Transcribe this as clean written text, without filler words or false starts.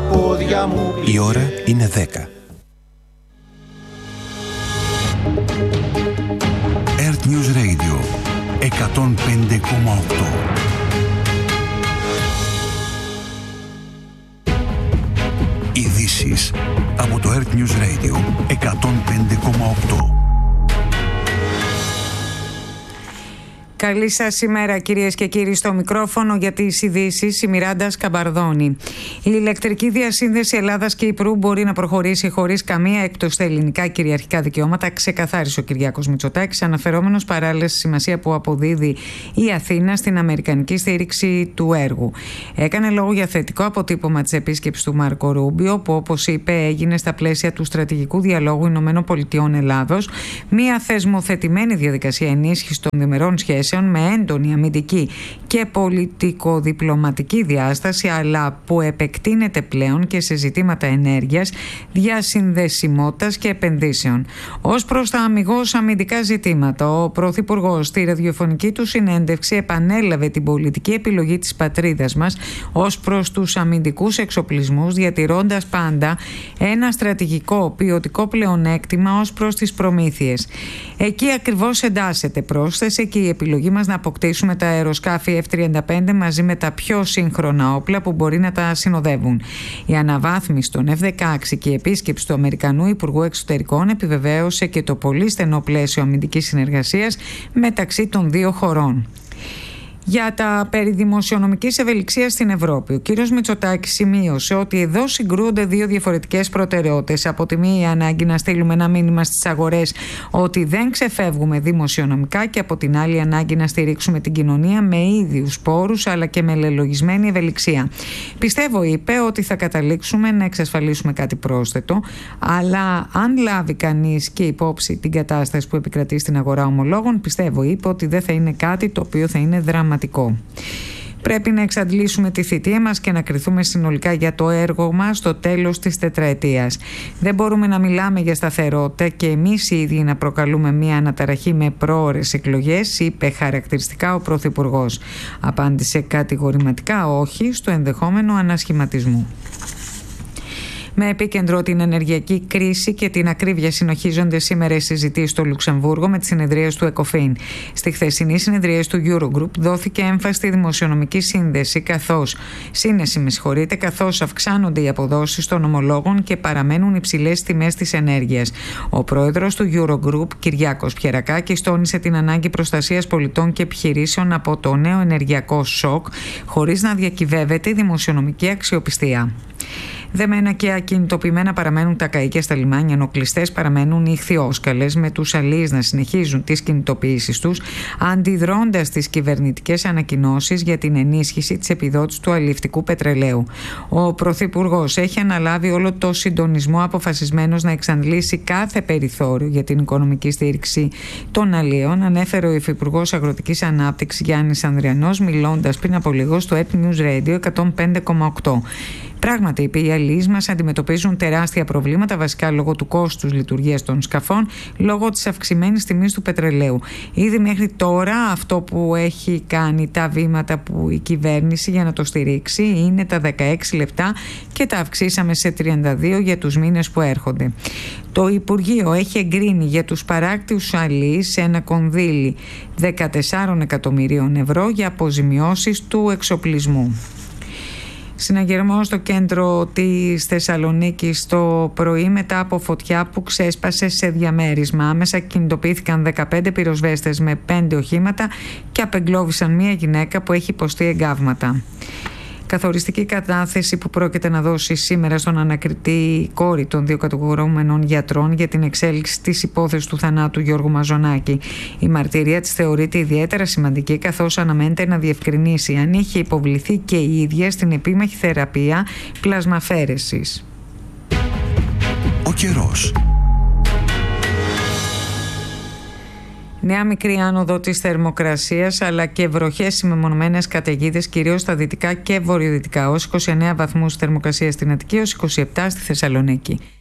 τα πόδια μου. Η ώρα είναι 10. Earth News Radio 105,8. Ειδήσεις από το Earth News Radio 105,8. Καλή σας ημέρα, κυρίες και κύριοι. Στο μικρόφωνο για τις ειδήσεις η Μιράντα Σκαμπαρδόνη. Η ηλεκτρική διασύνδεση Ελλάδας-Κύπρου μπορεί να προχωρήσει χωρίς καμία έκπτωση στα ελληνικά κυριαρχικά δικαιώματα, ξεκαθάρισε ο Κυριάκος Μητσοτάκης, αναφερόμενος παράλληλα στη σημασία που αποδίδει η Αθήνα στην αμερικανική στήριξη του έργου. Έκανε λόγο για θετικό αποτύπωμα της επίσκεψης του Μάρκο Ρούμπιο, που όπως είπε έγινε στα πλαίσια του στρατηγικού διαλόγου ΗΠΑ-Ελλάδος, μια θεσμοθετημένη διαδικασία ενίσχυσης των διμερών σχέσεων με έντονη αμυντική και πολιτικο-διπλωματική διάσταση, αλλά που επεκτείνεται πλέον και σε ζητήματα ενέργειας, διασυνδεσιμότητας και επενδύσεων. Ως προς τα αμιγώς αμυντικά ζητήματα, ο Πρωθυπουργός στη ραδιοφωνική του συνέντευξη επανέλαβε την πολιτική επιλογή της πατρίδας μας ως προς τους αμυντικούς εξοπλισμούς, διατηρώντας πάντα ένα στρατηγικό ποιοτικό πλεονέκτημα ως προς τις προμήθειες. Εκεί ακριβώς εντάσσεται, πρόσθεσε, και η επιλογή μας να αποκτήσουμε τα αεροσκάφη F-35 μαζί με τα πιο σύγχρονα όπλα που μπορεί να τα συνοδεύουν. Η αναβάθμιση των F-16 και η επίσκεψη του Αμερικανού Υπουργού Εξωτερικών επιβεβαίωσε και το πολύ στενό πλαίσιο αμυντικής συνεργασίας μεταξύ των δύο χωρών. Για τα περί δημοσιονομικής ευελιξίας στην Ευρώπη, ο κύριος Μητσοτάκης σημείωσε ότι εδώ συγκρούονται δύο διαφορετικές προτεραιότητες. Από τη μία η ανάγκη να στείλουμε ένα μήνυμα στις αγορές ότι δεν ξεφεύγουμε δημοσιονομικά, και από την άλλη η ανάγκη να στηρίξουμε την κοινωνία με ίδιους πόρους αλλά και με λελογισμένη ευελιξία. Πιστεύω, είπε, ότι θα καταλήξουμε να εξασφαλίσουμε κάτι πρόσθετο, αλλά αν λάβει κανείς και υπόψη την κατάσταση που επικρατεί στην αγορά ομολόγων, πιστεύω, είπε, ότι δεν θα είναι κάτι το οποίο θα είναι δραματικό. Πρέπει να εξαντλήσουμε τη θητεία μας και να κριθούμε συνολικά για το έργο μας στο τέλος της τετραετίας. Δεν μπορούμε να μιλάμε για σταθερότητα και εμείς οι ίδιοι να προκαλούμε μια αναταραχή με πρόωρες εκλογές, είπε χαρακτηριστικά ο Πρωθυπουργός. Απάντησε κατηγορηματικά όχι στο ενδεχόμενο ανασχηματισμού. Με επίκεντρο την ενεργειακή κρίση και την ακρίβεια συνοχίζονται σήμερα οι συζητήσεις στο Λουξεμβούργο με τις συνεδρίες του ΕΚΟΦΗΝ. Στη χθεσινή συνεδρίες του Eurogroup δόθηκε έμφαση στη δημοσιονομική σύνεση, καθώς αυξάνονται οι αποδόσεις των ομολόγων και παραμένουν υψηλές τιμές της ενέργειας. Ο πρόεδρος του Eurogroup, Κυριάκος Πιερακάκης, τόνισε την ανάγκη προστασίας πολιτών και επιχειρήσεων από το νέο ενεργειακό σοκ, χωρίς να διακυβεύεται η δημοσιονομική αξιοπιστία. Δεμένα και ακινητοποιημένα παραμένουν τα καΐκια στα λιμάνια, ενώ κλειστές παραμένουν οι ιχθυόσκαλες, με τους αλείς να συνεχίζουν τις κινητοποιήσεις τους, αντιδρώντας τις κυβερνητικές ανακοινώσεις για την ενίσχυση της επιδότησης του αλλιευτικού πετρελαίου. Ο Πρωθυπουργός έχει αναλάβει όλο το συντονισμό, αποφασισμένος να εξαντλήσει κάθε περιθώριο για την οικονομική στήριξη των αλίων, ανέφερε ο Υφυπουργός Αγροτικής Ανάπτυξης Γιάννης Ανδριανός, μιλώντας πριν από λίγο στο Earth News Radio 105,8. Πράγματι, είπε, οι αλληλείς μας αντιμετωπίζουν τεράστια προβλήματα, βασικά λόγω του κόστους λειτουργίας των σκαφών, λόγω της αυξημένης τιμής του πετρελαίου. Ήδη μέχρι τώρα αυτό που έχει κάνει, τα βήματα που η κυβέρνηση για να το στηρίξει, είναι τα 16 λεπτά και τα αυξήσαμε σε 32 για τους μήνες που έρχονται. Το Υπουργείο έχει εγκρίνει για τους παράκτιους αλληλείς ένα κονδύλι 14 εκατομμυρίων ευρώ για αποζημιώσεις του εξοπλισμού. Συναγερμό στο κέντρο της Θεσσαλονίκης το πρωί μετά από φωτιά που ξέσπασε σε διαμέρισμα. Άμεσα κινητοποιήθηκαν 15 πυροσβέστες με 5 οχήματα και απεγκλώβησαν μια γυναίκα που έχει υποστεί εγκάβματα. Καθοριστική κατάθεση που πρόκειται να δώσει σήμερα στον ανακριτή η κόρη των δύο κατηγορούμενων γιατρών για την εξέλιξη της υπόθεσης του θανάτου Γιώργου Μαζονάκη. Η μαρτυρία της θεωρείται ιδιαίτερα σημαντική, καθώς αναμένεται να διευκρινίσει αν είχε υποβληθεί και η ίδια στην επίμαχη θεραπεία πλασμαφαίρεσης. Ο καιρός. Νέα μικρή άνοδο της θερμοκρασίας, αλλά και βροχές με μονομένες καταιγίδες, κυρίως στα δυτικά και βορειοδυτικά, ως 29 βαθμούς θερμοκρασία στην Αττική, ως 27 στη Θεσσαλονίκη.